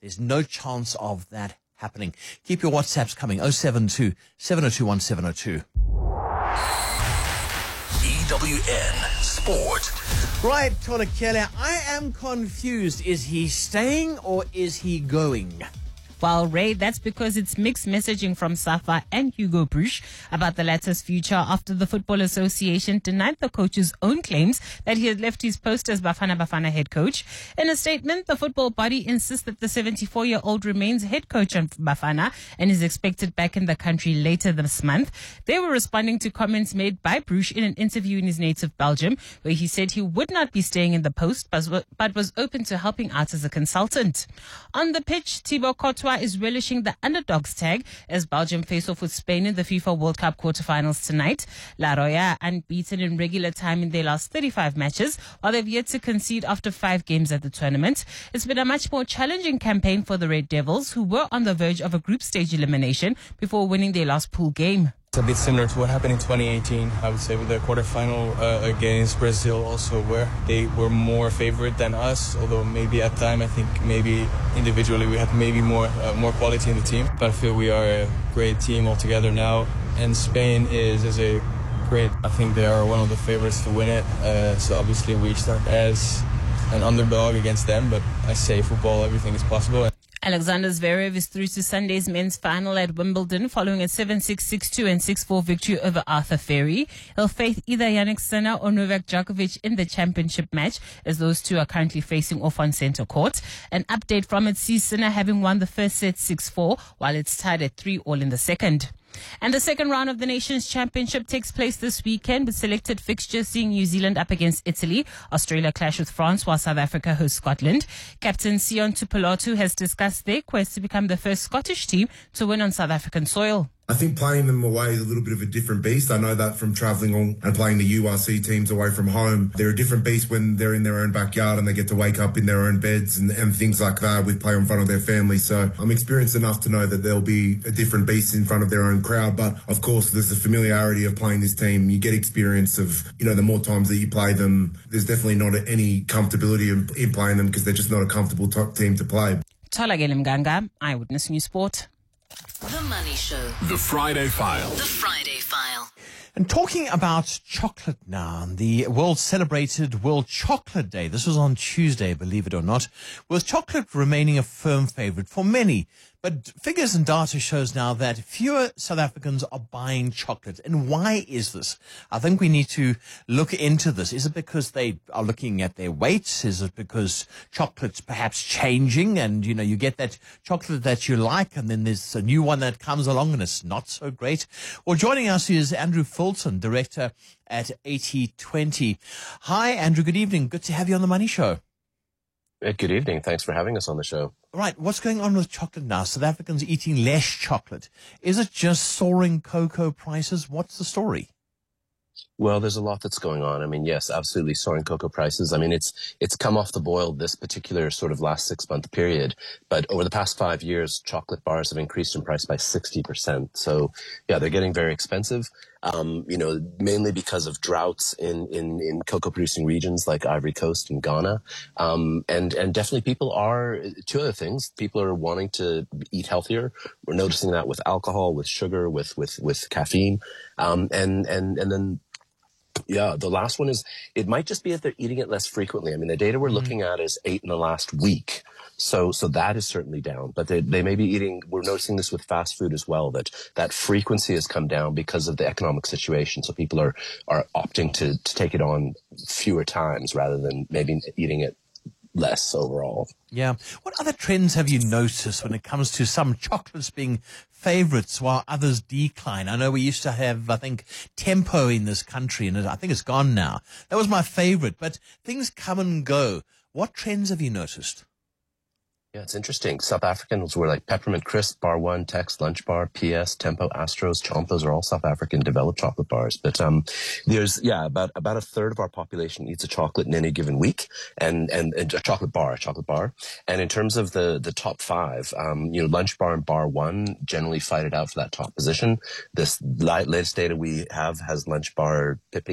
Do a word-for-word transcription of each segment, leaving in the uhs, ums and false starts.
There's no chance of that happening. Keep your WhatsApps coming. oh seven two, seven oh two, one seven oh two. E W N Sport. Right, Tola Kelly, I am confused. Is he staying or is he going? Well, Ray, that's because it's mixed messaging from Safa and Hugo Bruch about the latter's future after the Football Association denied the coach's own claims that he had left his post as Bafana Bafana head coach. In a statement, the football body insists that the seventy-four-year-old remains head coach of Bafana and is expected back in the country later this month. They were responding to comments made by Bruch in an interview in his native Belgium, where he said he would not be staying in the post, but was open to helping out as a consultant. On the pitch, Thibaut Courtois is relishing the underdogs tag as Belgium face off with Spain in the FIFA World Cup quarterfinals tonight. La Roya unbeaten in regular time in their last thirty-five matches, while they've yet to concede after five games at the tournament. It's been a much more challenging campaign for the Red Devils, who were on the verge of a group stage elimination before winning their last pool game. It's a bit similar to what happened in twenty eighteen, I would say, with the quarterfinal uh, against Brazil also, where they were more favorite than us, although maybe at time I think maybe individually we had maybe more uh, more quality in the team. But I feel we are a great team altogether now, and Spain is, is a great, I think they are one of the favorites to win it, uh, so obviously we start as an underdog against them, but I say football, everything is possible. Alexander Zverev is through to Sunday's men's final at Wimbledon following a seven six, six two and six four victory over Arthur Ferry. He'll face either Jannik Sinner or Novak Djokovic in the championship match, as those two are currently facing off on centre court. An update from it sees Sinner having won the first set six four, while it's tied at three all in the second. And the second round of the Nations Championship takes place this weekend with selected fixtures seeing New Zealand up against Italy, Australia clash with France, while South Africa hosts Scotland. Captain Sion Tupelotu has discussed their quest to become the first Scottish team to win on South African soil. I think playing them away is a little bit of a different beast. I know that from travelling on and playing the U R C teams away from home. They're a different beast when they're in their own backyard and they get to wake up in their own beds and, and things like that with play in front of their family. So I'm experienced enough to know that there'll be a different beast in front of their own crowd. But of course, there's the familiarity of playing this team. You get experience of, you know, the more times that you play them, there's definitely not any comfortability in, in playing them because they're just not a comfortable top team to play. Tola Mganga, Eyewitness News Sport. The Money Show. The Friday File. The Friday File. And talking about chocolate now, the world celebrated World Chocolate Day. This was on Tuesday, believe it or not, with chocolate remaining a firm favorite for many. But figures and data shows now that fewer South Africans are buying chocolate. And why is this? I think we need to look into this. Is it because they are looking at their weights? Is it because chocolate's perhaps changing and, you know, you get that chocolate that you like and then there's a new one that comes along and it's not so great? Well, joining us is Andrew Fulton, director at eighty twenty. Hi, Andrew. Good evening. Good to have you on The Money Show. Good evening. Thanks for having us on the show. Right. What's going on with chocolate now? South Africans eating less chocolate. Is it just soaring cocoa prices? What's the story? Well, there's a lot that's going on. I mean, yes, absolutely soaring cocoa prices. I mean, it's it's come off the boil this particular sort of last six-month period. But over the past five years, chocolate bars have increased in price by sixty percent. So, yeah, they're getting very expensive, um, you know, mainly because of droughts in, in, in cocoa-producing regions like Ivory Coast and Ghana. Um, and, and definitely people are, two other things, people are wanting to eat healthier. We're noticing that with alcohol, with sugar, with, with, with caffeine. Um, and, and, and then, yeah, the last one is it might just be that they're eating it less frequently. I mean, the data we're mm-hmm. looking at is eight in the last week. So so that is certainly down. But they, they may be eating, we're noticing this with fast food as well, that that frequency has come down because of the economic situation. So people are, are opting to, to take it on fewer times rather than maybe eating it less overall. Yeah. What other trends have you noticed when it comes to some chocolates being favorites while others decline? I know we used to have, I think, Tempo in this country, and I think it's gone now. That was my favorite, but things come and go. What trends have you noticed? Yeah, it's interesting. South Africans were like Peppermint Crisp, Bar One, Tex, Lunch Bar, P S, Tempo, Astros, Chomp. Those are all South African developed chocolate bars. But um, there's yeah, about about a third of our population eats a chocolate in any given week, and and, and a chocolate bar, a chocolate bar. And in terms of the the top five, um, you know, Lunch Bar and Bar One generally fight it out for that top position. This latest data we have has Lunch Bar pipping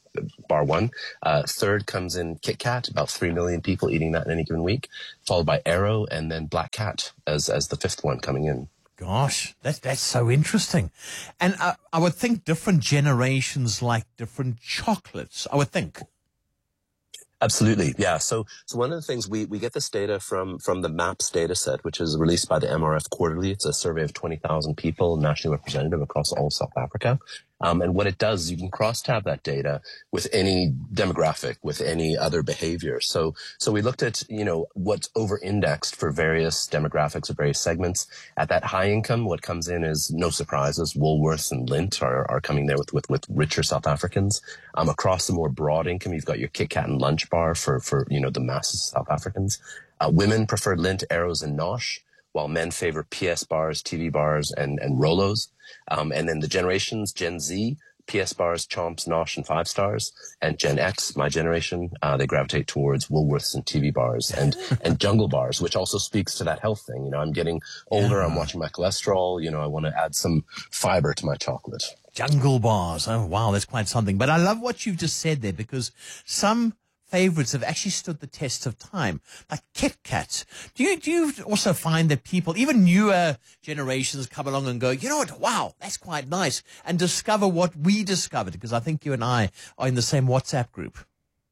bar one. Uh, third comes in Kit Kat, about three million people eating that in any given week, followed by Aero, and then Black Cat as as the fifth one coming in. Gosh, that's that's so interesting. And uh, I would think different generations like different chocolates, I would think. Absolutely, yeah. So, so one of the things we, we get this data from from the MAPS data set, which is released by the M R F quarterly. It's a survey of twenty thousand people, nationally representative across all of South Africa. Um, and what it does is you can cross-tab that data with any demographic, with any other behavior. So, so we looked at, you know, what's over-indexed for various demographics or various segments. At that high income, what comes in is no surprises. Woolworths and Lindt are, are coming there with, with, with richer South Africans. Um, across the more broad income, you've got your Kit Kat and Lunch Bar for, for, you know, the masses of South Africans. Uh, women prefer Lindt, Arrows, and Nosh, while men favor P S bars, T V bars, and, and Rolos. Um, and then the generations, Gen Z, P S bars, Chomps, Nosh, and Five Stars. And Gen X, my generation, uh, they gravitate towards Woolworths and T V bars and, and Jungle bars, which also speaks to that health thing. You know, I'm getting older, yeah. I'm watching my cholesterol, you know, I want to add some fiber to my chocolate. Jungle bars. Oh, wow, that's quite something. But I love what you've just said there, because some favorites have actually stood the test of time, like Kit Kats. Do you, do you also find that people, even newer generations, come along and go, you know what, wow, that's quite nice, and discover what we discovered? Because I think you and I are in the same WhatsApp group.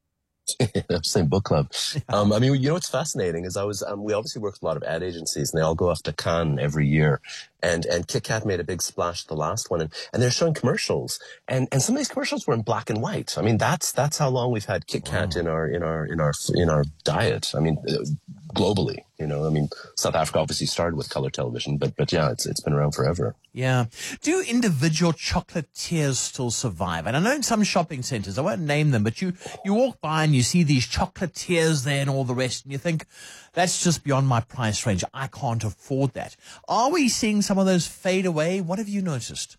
Same book club. Um, I mean, you know what's fascinating is I was, um, we obviously work with a lot of ad agencies, and they all go off to Cannes every year. And, and Kit Kat made a big splash the last one, and, and they're showing commercials. And, and some of these commercials were in black and white. I mean, that's, that's how long we've had Kit Kat wow. in our, in our, in our, in our diet. I mean, uh, globally, you know, I mean, South Africa obviously started with color television, but, but yeah, it's, it's been around forever. Yeah. Do individual chocolatiers still survive? And I know in some shopping centers, I won't name them, but you, you walk by and you see these chocolatiers there and all the rest, and you think, that's just beyond my price range. I can't afford that. Are we seeing some of those fade away? What have you noticed?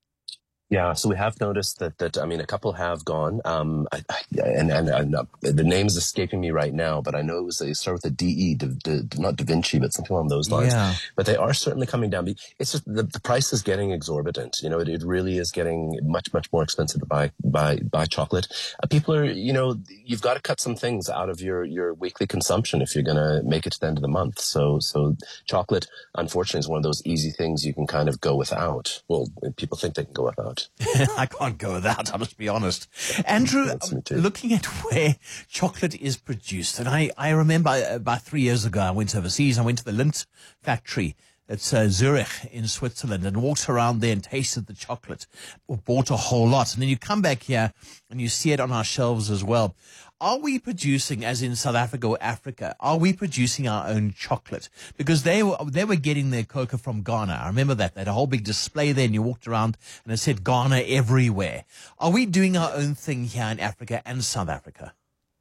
Yeah, so we have noticed that, that I mean, a couple have gone, um, I, I, and, and, and uh, the name's escaping me right now, but I know it was, they start with a D E, D, D, not Da Vinci, but something along those lines. Yeah. But they are certainly coming down. It's just the, the price is getting exorbitant. You know, it, it really is getting much, much more expensive to buy, buy, buy chocolate. Uh, people are, you know, you've got to cut some things out of your, your weekly consumption if you're going to make it to the end of the month. So, so chocolate, unfortunately, is one of those easy things you can kind of go without. Well, people think they can go without. I can't go without, I'll just be honest. Andrew, looking at where chocolate is produced, and I, I remember about three years ago, I went overseas, I went to the Lindt factory. It's uh, Zurich in Switzerland, and walked around there and tasted the chocolate, or bought a whole lot. And then you come back here and you see it on our shelves as well. Are we producing, as in South Africa or Africa, are we producing our own chocolate? Because they were, they were getting their cocoa from Ghana. I remember that. They had a whole big display there, and you walked around and it said Ghana everywhere. Are we doing our own thing here in Africa and South Africa?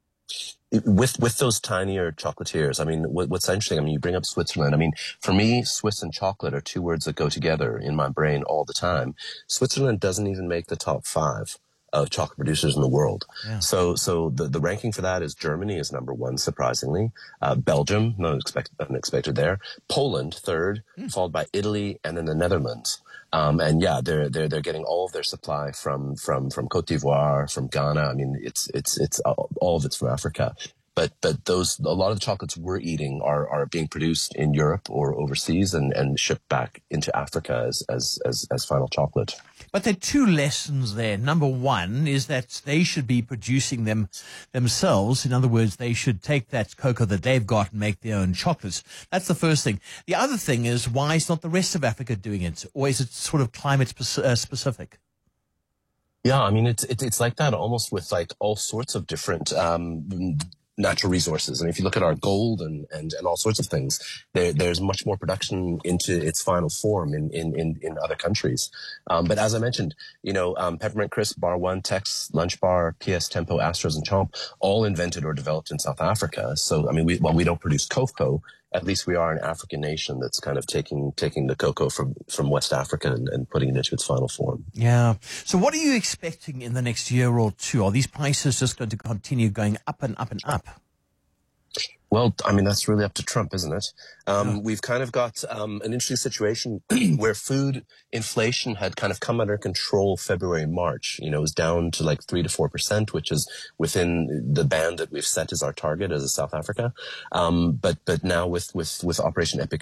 With with those tinier chocolatiers, I mean, what, what's interesting, I mean, you bring up Switzerland. I mean, for me, Swiss and chocolate are two words that go together in my brain all the time. Switzerland doesn't even make the top five of chocolate producers in the world. Yeah. So so the, the ranking for that is Germany is number one, surprisingly. Uh, Belgium, not expected, unexpected there. Poland, third, mm. followed by Italy, and then the Netherlands. Um, and yeah, they're, they're, they're getting all of their supply from, from, from Cote d'Ivoire, from Ghana. I mean, it's, it's, it's, all of it's from Africa. But, but those, a lot of the chocolates we're eating are, are being produced in Europe or overseas and, and shipped back into Africa as, as, as, as final chocolate. But there are two lessons there. Number one is that they should be producing them themselves. In other words, they should take that cocoa that they've got and make their own chocolates. That's the first thing. The other thing is, why is not the rest of Africa doing it? Or is it sort of climate spe- uh, specific? Yeah, I mean, it's, it's, it's like that almost with like all sorts of different, um, natural resources. And if you look at our gold and, and, and all sorts of things, there, there's much more production into its final form in, in, in, in other countries. Um, but as I mentioned, you know, um, Peppermint Crisp, Bar One, Tex, Lunch Bar, P S Tempo, Astros, and Chomp, all invented or developed in South Africa. So, I mean, we, while we don't produce cocoa, at least we are an African nation that's kind of taking taking the cocoa from, from West Africa and, and putting it into its final form. Yeah. So what are you expecting in the next year or two? Are these prices just going to continue going up and up and up? Well, I mean, that's really up to Trump, isn't it? Um, Yeah. We've kind of got um, an interesting situation where food inflation had kind of come under control February, March. You know, it was down to like three to four percent, which is within the band that we've set as our target as a South Africa. Um, but but now with with with Operation Epic